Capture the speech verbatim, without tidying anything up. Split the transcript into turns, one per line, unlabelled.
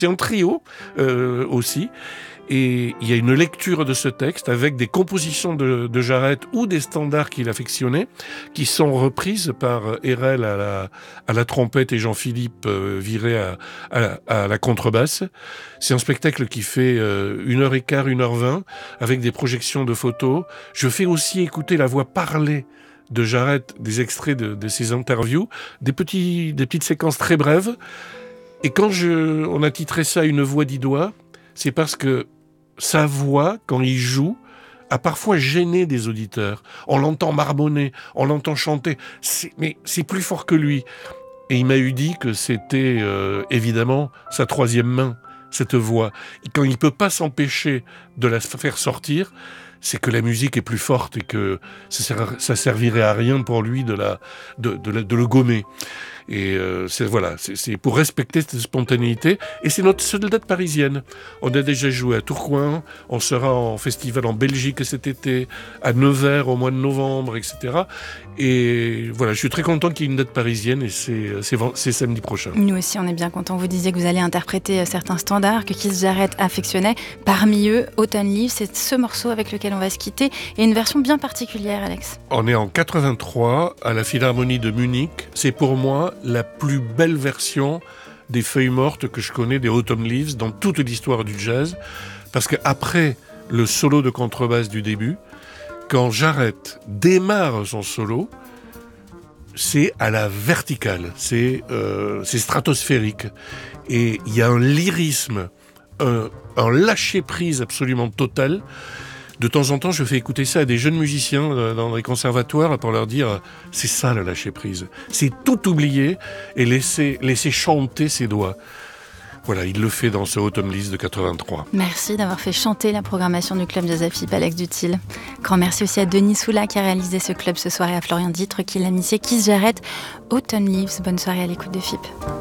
C'est un trio euh, aussi. Et il y a une lecture de ce texte avec des compositions de, de Jarret ou des standards qu'il affectionnait, qui sont reprises par Hérel à la, à la trompette et Jean-Philippe euh, Viré à, à, à la contrebasse. C'est un spectacle qui fait euh, une heure et quart, une heure vingt, avec des projections de photos. Je fais aussi écouter la voix parlée de Jarret, des extraits de, de ses interviews, des, petits, des petites séquences très brèves. Et quand je, on a titré ça « Une voix dix doigts », c'est parce que sa voix, quand il joue, a parfois gêné des auditeurs. On l'entend marmonner, on l'entend chanter, c'est, mais c'est plus fort que lui. Et il m'a eu dit que c'était euh, évidemment sa troisième main, cette voix. Et quand il ne peut pas s'empêcher de la faire sortir, c'est que la musique est plus forte et que ça, sert, ça servirait à rien pour lui de, la, de, de, la, de le gommer. Et euh, c'est, voilà, c'est, c'est pour respecter cette spontanéité. Et c'est notre seule date parisienne. On a déjà joué à Tourcoing, on sera en festival en Belgique cet été, à Nevers au mois de novembre, et cetera. Et voilà, je suis très content qu'il y ait une date parisienne et c'est, c'est, c'est samedi prochain.
Nous aussi, on est bien contents. Vous disiez que vous allez interpréter certains standards que Keith Jarrett affectionnait. Parmi eux, Autumn Leaves, c'est ce morceau avec lequel on va se quitter. Et une version bien particulière, Alex.
On est en quatre-vingt-trois à la Philharmonie de Munich. C'est pour moi la plus belle version des feuilles mortes que je connais, des Autumn Leaves, dans toute l'histoire du jazz. Parce qu'après le solo de contrebasse du début, quand Jarrett démarre son solo, c'est à la verticale, c'est, euh, c'est stratosphérique. Et il y a un lyrisme, un, un lâcher-prise absolument total. De temps en temps, je fais écouter ça à des jeunes musiciens dans les conservatoires pour leur dire « c'est ça le lâcher-prise ». C'est tout oublier et laisser, laisser chanter ses doigts. Voilà, il le fait dans ce Autumn Leaves de quatre-vingt-trois.
Merci d'avoir fait chanter la programmation du Club Jazz Philippe, Alex Duthil. Grand merci aussi à Denis Soula qui a réalisé ce club ce soir et à Florian Dittre qui l'a initié. Keith Jarrett, Autumn Leaves. Bonne soirée à l'écoute de F I P.